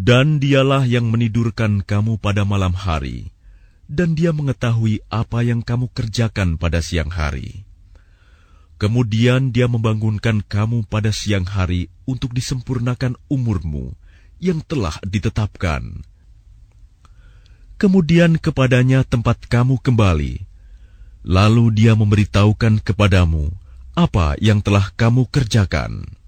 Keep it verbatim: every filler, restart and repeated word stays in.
Dan dialah yang menidurkan kamu pada malam hari, dan dia mengetahui apa yang kamu kerjakan pada siang hari. Kemudian dia membangunkan kamu pada siang hari untuk disempurnakan umurmu yang telah ditetapkan. Kemudian kepadanya tempat kamu kembali, lalu dia memberitahukan kepadamu apa yang telah kamu kerjakan.